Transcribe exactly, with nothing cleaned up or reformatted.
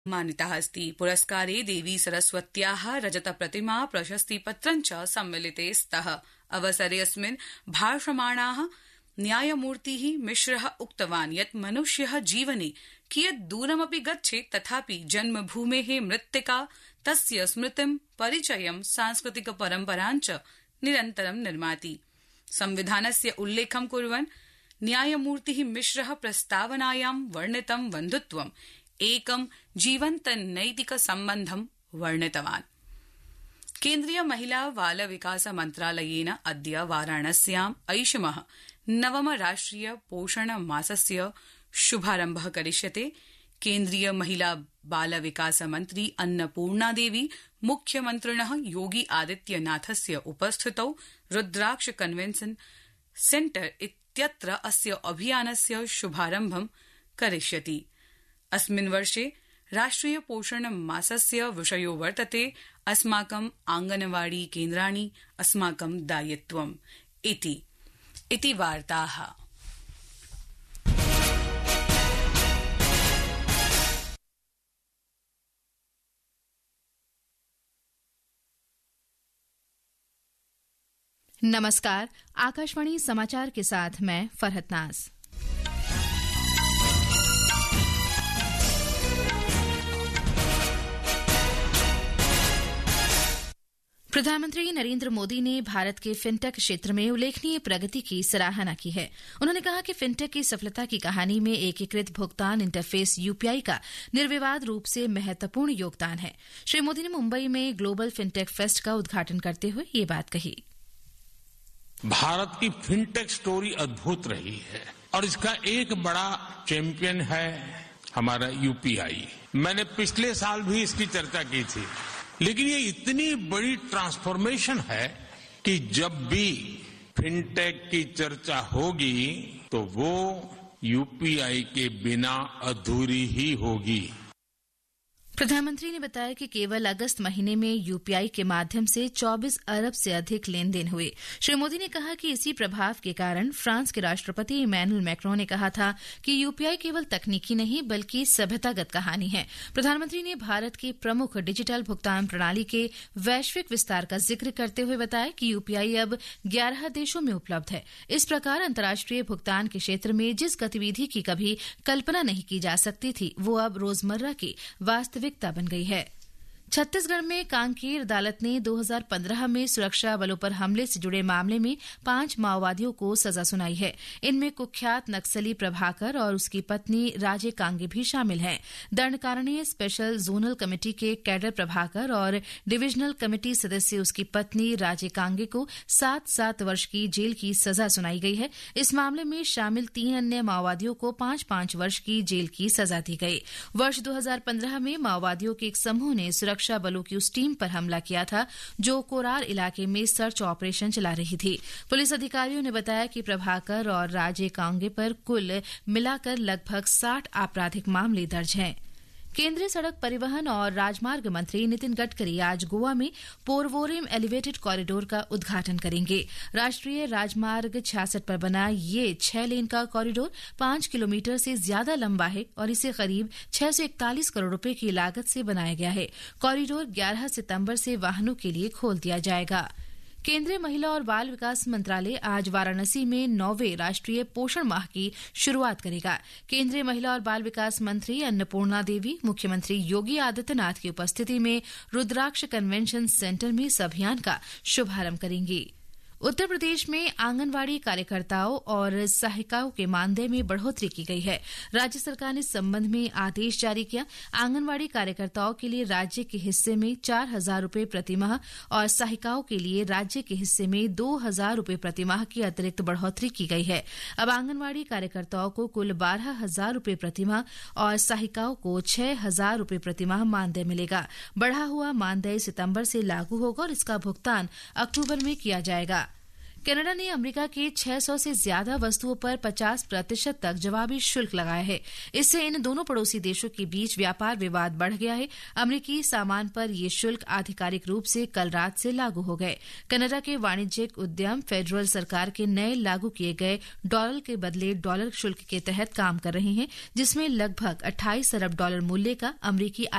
मानितः अस्ति। पुरस्कारे देवी सरस्वत्याः रजतप्रतिमा प्रशस्तिपत्रं च सम्मिलिते स्तः। अवसरेऽस्मिन् भाषमाणाः न्यायमूर्तिः मिश्रः उक्तवान् यत् मनुष्यः जीवने कियत् दूरमपि गच्छेत् तथापि जन्मभूमेः मृत्तिका तस्य स्मृतिं परिचयं सांस्कृतिकपरम्परां च निरन्तरं निर्माति। संविधानस्य उल्लेखं कुर्वन् न्यायमूर्तिः मिश्रः प्रस्तावनायां वर्णितं बन्धुत्वम् एकं जीवन्तनैतिकसम्बन्धं वर्णितवान्। केन्द्रीय महिला बाल विकास मन्त्रालयेन अद्य वाराणस्याम् ऐषमः नवम राष्ट्रिय पोषण मासस्य शुभारम्भः करिष्यते। केन्द्रीय महिला बाल विकास मन्त्री अन्नपूर्णा देवी मुख्यमन्त्रिणः योगी आदित्यनाथस्य उपस्थितौ रुद्राक्ष कन्वेन्शन सेन्टर इत्यत्र अस्य अभियानस्य शुभारम्भं करिष्यति। अस्मिन् वर्षे राष्ट्रिय पोषण मासस्य विषयो वर्तते अस्माकं आंगनवाड़ी केन्द्राणि अस्माकं दायित्वम् इति इति वार्ताः। नमस्कार, आकाशवाणी समाचार के साथ मैं फरहत नाज। प्रधानमंत्री नरेंद्र मोदी ने भारत के फिनटेक क्षेत्र में उल्लेखनीय प्रगति की सराहना की है। उन्होंने कहा कि फिनटेक की सफलता की कहानी में एकीकृत भुगतान इंटरफेस यूपीआई का निर्विवाद रूप से महत्वपूर्ण योगदान है। श्री मोदी ने मुंबई में ग्लोबल फिनटेक फेस्ट का उद्घाटन करते हुए ये बात कही। भारत की फिनटेक स्टोरी अद्भुत रही है और इसका एक बड़ा चैंपियन है हमारा यूपीआई। मैंने पिछले साल भी इसकी चर्चा की थी, लेकिन ये इतनी बड़ी ट्रांसफॉर्मेशन है कि जब भी फिनटेक की चर्चा होगी तो वो यूपीआई के बिना अधूरी ही होगी। प्रधानमंत्री ने बताया कि केवल अगस्त महीने में यूपीआई के माध्यम से चौबीस अरब से अधिक लेन देन हुए। श्री मोदी ने कहा कि इसी प्रभाव के कारण फ्रांस के राष्ट्रपति इमैनुअल मैक्रों ने कहा था कि यूपीआई केवल तकनीकी नहीं बल्कि सभ्यतागत कहानी है। प्रधानमंत्री ने भारत की प्रमुख डिजिटल भुगतान प्रणाली के वैश्विक विस्तार का जिक्र करते हुए बताया कि यूपीआई अब ग्यारह देशों में उपलब्ध है। इस प्रकार अंतर्राष्ट्रीय भुगतान के क्षेत्र में जिस गतिविधि की कभी कल्पना नहीं की जा सकती थी वो अब रोजमर्रा की वास्तविक बन गई है। छत्तीसगढ़ में कांकेर अदालत ने दो हज़ार पंद्रह में सुरक्षा बलों पर हमले से जुड़े मामले में पांच माओवादियों को सजा सुनाई है। इनमें कुख्यात नक्सली प्रभाकर और उसकी पत्नी राजे कांगे भी शामिल हैं। दंडकारणीय स्पेशल जोनल कमेटी के कैडर प्रभाकर और डिविजनल कमेटी सदस्य उसकी पत्नी राजे कांगे को सात सात वर्ष की जेल की सजा सुनाई गई है। इस मामले में शामिल तीन अन्य माओवादियों को पांच पांच वर्ष की जेल की सजा दी गई। वर्ष दो हज़ार पंद्रह में माओवादियों के एक समूह ने सुरक्षा सुरक्षा बलों की उस टीम पर हमला किया था जो कोरार इलाके में सर्च ऑपरेशन चला रही थी। पुलिस अधिकारियों ने बताया कि प्रभाकर और राजे कांगे पर कुल मिलाकर लगभग साठ आपराधिक मामले दर्ज हैं। केंद्रीय सड़क परिवहन और राजमार्ग मंत्री नितिन गडकरी आज गोवा में पोरवोरिम एलिवेटेड कॉरिडोर का उद्घाटन करेंगे। राष्ट्रीय राजमार्ग छियासठ पर बना ये छह लेन का कॉरिडोर पांच किलोमीटर से ज्यादा लंबा है और इसे करीब छह सौ इकतालीस करोड़ रुपए की लागत से बनाया गया है। कॉरिडोर ग्यारह सितंबर से वाहनों के लिए खोल दिया जाएगा। केंद्रीय महिला और बाल विकास मंत्रालय आज वाराणसी में नौवें राष्ट्रीय पोषण माह की शुरुआत करेगा। केंद्रीय महिला और बाल विकास मंत्री अन्नपूर्णा देवी मुख्यमंत्री योगी आदित्यनाथ की उपस्थिति में रुद्राक्ष कन्वेंशन सेंटर में इस अभियान का शुभारंभ करेंगी। उत्तर प्रदेश में आंगनवाड़ी कार्यकर्ताओं और सहायिकाओं के मानदेय में बढ़ोतरी की गई है। राज्य सरकार ने इस संबंध में आदेश जारी किया। आंगनवाड़ी कार्यकर्ताओं के लिए राज्य के हिस्से में चार हजार रूपये प्रतिमाह और सहायिकाओं के लिए राज्य के हिस्से में दो हजार रूपये प्रतिमाह की अतिरिक्त बढ़ोतरी की गई है। अब आंगनवाड़ी कार्यकर्ताओं को कुल बारह हजार रूपये प्रतिमाह और सहायिकाओं को छह हजार रूपये प्रतिमाह मानदेय मिलेगा। बढ़ा हुआ मानदेय सितंबर से लागू होगा और इसका भुगतान अक्टूबर में किया जाएगा। कनाडा ने अमेरिका के छह सौ से ज्यादा वस्तुओं पर पचास प्रतिशत तक जवाबी शुल्क लगाया है। इससे इन दोनों पड़ोसी देशों के बीच व्यापार विवाद बढ़ गया है। अमेरिकी सामान पर ये शुल्क आधिकारिक रूप से कल रात से लागू हो गए। कनाडा के वाणिज्यिक उद्यम फेडरल सरकार के नए लागू किए गए डॉलर के बदले डॉलर शुल्क के तहत काम कर रहे हैं, जिसमें लगभग अट्ठाईस अरब डॉलर मूल्य का अमेरिकी